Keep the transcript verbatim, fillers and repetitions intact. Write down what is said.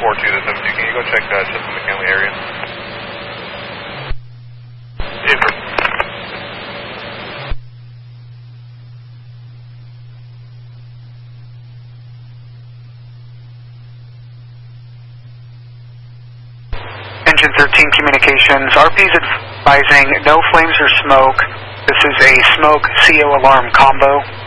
four two to seven two, can you go check uh, Chester McKinley area? Affirm. Engine thirteen communications, R P is advising no flames or smoke. This is a smoke C O alarm combo.